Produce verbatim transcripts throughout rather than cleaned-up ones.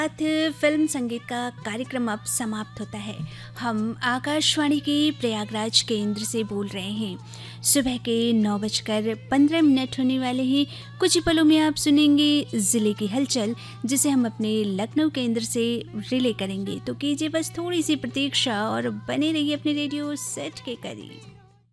साथ फिल्म संगीत का कार्यक्रम अब समाप्त होता है। हम आकाशवाणी के प्रयागराज केंद्र से बोल रहे हैं। सुबह के नौ बजकर पंद्रह मिनट होने वाले हैं। कुछ ही पलों में आप सुनेंगे ज़िले की हलचल, जिसे हम अपने लखनऊ केंद्र से रिले करेंगे। तो कीजिए बस थोड़ी सी प्रतीक्षा और बने रहिए अपने रेडियो सेट के करीब।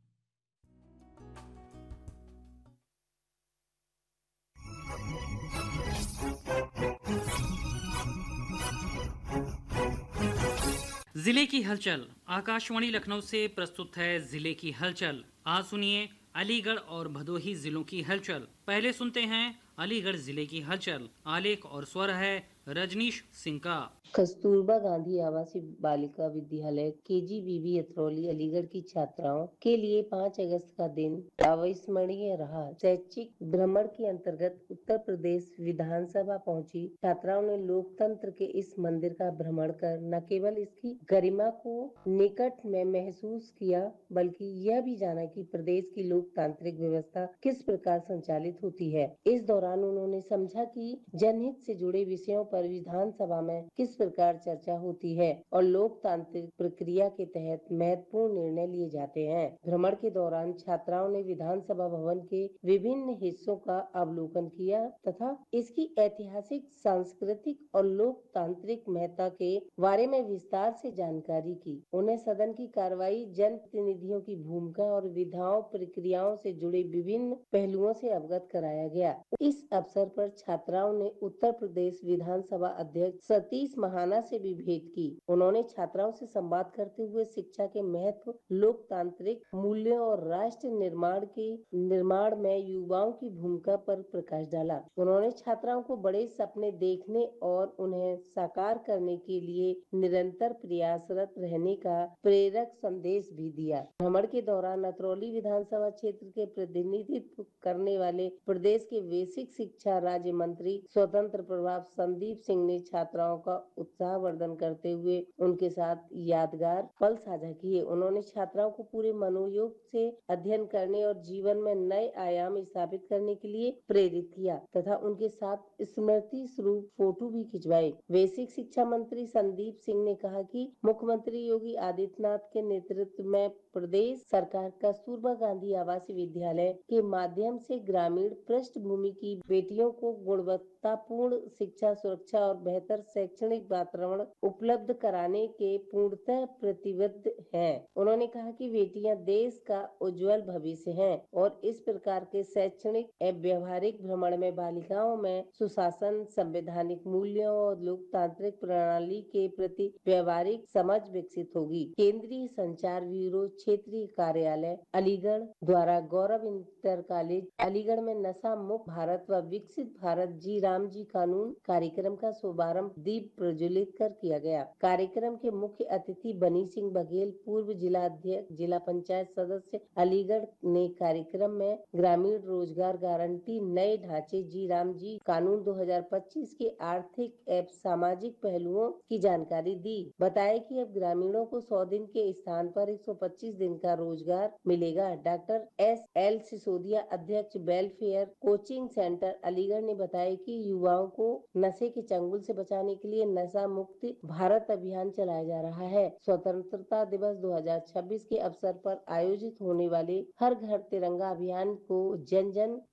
जिले की हलचल आकाशवाणी लखनऊ से प्रस्तुत है। जिले की हलचल आज सुनिए अलीगढ़ और भदोही जिलों की हलचल। पहले सुनते हैं अलीगढ़ जिले की हलचल। आलेख और स्वर है रजनीश सिंह का। कस्तूरबा गांधी आवासीय बालिका विद्यालय केजीबीवी अतरौली अलीगढ़ की छात्राओं के लिए पाँच अगस्त का दिन अविस्मरणीय रहा। शैक्षिक भ्रमण के अंतर्गत उत्तर प्रदेश विधानसभा पहुंची छात्राओं ने लोकतंत्र के इस मंदिर का भ्रमण कर न केवल इसकी गरिमा को निकट में महसूस किया, बल्कि यह भी जाना कि प्रदेश की लोकतांत्रिक व्यवस्था किस प्रकार संचालित होती है। इस दौरान उन्होंने समझा कि जनहित से जुड़े विषयों पर विधानसभा में किस प्रकार चर्चा होती है और लोकतांत्रिक प्रक्रिया के तहत महत्वपूर्ण निर्णय लिए जाते हैं। भ्रमण के दौरान छात्राओं ने विधानसभा भवन के विभिन्न हिस्सों का अवलोकन किया तथा इसकी ऐतिहासिक, सांस्कृतिक और लोकतांत्रिक महत्ता के बारे में विस्तार से जानकारी की। उन्हें सदन की कार्रवाई, जनप्रतिनिधियों की भूमिका और विधाओं प्रक्रियाओं से जुड़े विभिन्न पहलुओं से अवगत कराया गया। इस अवसर पर छात्राओं ने उत्तर प्रदेश विधानसभा अध्यक्ष सतीश महाना से भी भेंट की। उन्होंने छात्राओं से संवाद करते हुए शिक्षा के महत्व, लोकतांत्रिक मूल्यों और राष्ट्र निर्माण के निर्माण में युवाओं की भूमिका पर प्रकाश डाला। उन्होंने छात्राओं को बड़े सपने देखने और उन्हें साकार करने के लिए निरंतर प्रयासरत रहने का प्रेरक संदेश भी दिया। भ्रमण के दौरान अतरौली विधानसभा क्षेत्र के प्रतिनिधित्व करने वाले प्रदेश के बेसिक शिक्षा राज्य मंत्री स्वतंत्र प्रभार संदीप सिंह ने छात्राओं का उत्साहवर्धन करते हुए उनके साथ यादगार पल साझा किए। उन्होंने छात्राओं को पूरे मनोयोग से अध्ययन करने और जीवन में नए आयाम स्थापित करने के लिए प्रेरित किया तथा उनके साथ स्मृति स्वरूप फोटो भी खिंचवाए। बेसिक शिक्षा मंत्री संदीप सिंह ने कहा कि मुख्यमंत्री योगी आदित्यनाथ के नेतृत्व में प्रदेश सरकार कस्तूरबा गांधी आवासीय विद्यालय के माध्यम से ग्रामीण पृष्ठभूमि की बेटियों को गुणवत्तापूर्ण शिक्षा, सुरक्षा और बेहतर शैक्षणिक वातावरण उपलब्ध कराने के पूर्णतः प्रतिबद्ध है। उन्होंने कहा कि बेटियां देश का उज्जवल भविष्य हैं और इस प्रकार के शैक्षणिक एवं व्यवहारिक भ्रमण में बालिकाओं में सुशासन, संवैधानिक मूल्यों और लोकतांत्रिक प्रणाली के प्रति व्यवहारिक समझ विकसित होगी। केंद्रीय संचार ब्यूरो क्षेत्रीय कार्यालय अलीगढ़ द्वारा गौरव इंटर कॉलेज अलीगढ़ में नशा मुक्त भारत व विकसित भारत जी राम जी कानून कार्यक्रम का शुभारंभ दीप प्रज्वलित कर किया गया। कार्यक्रम के मुख्य अतिथि बनी सिंह बघेल, पूर्व जिला अध्यक्ष, जिला पंचायत सदस्य अलीगढ़ ने कार्यक्रम में ग्रामीण रोजगार गारंटी नए ढांचे जी राम जी कानून दो हजार पच्चीस के आर्थिक एवं सामाजिक पहलुओं की जानकारी दी। बताया कि अब ग्रामीणों को सौ दिन के स्थान पर एक सौ पच्चीस दिन का रोजगार मिलेगा। डॉक्टर एस एल सिसोदिया, अध्यक्ष वेलफेयर कोचिंग सेंटर अलीगढ़ ने बताया कि युवाओं को नशे के चंगुल से बचाने के लिए नशा मुक्त भारत अभियान चलाया जा रहा है। स्वतंत्रता दिवस दो हजार छब्बीस के अवसर पर आयोजित होने वाले हर घर तिरंगा अभियान को जन जन